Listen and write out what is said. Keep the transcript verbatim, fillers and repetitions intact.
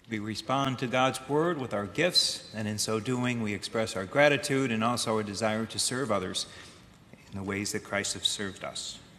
We respond to God's word with our gifts, and in so doing, we express our gratitude and also our desire to serve others in the ways that Christ has served us.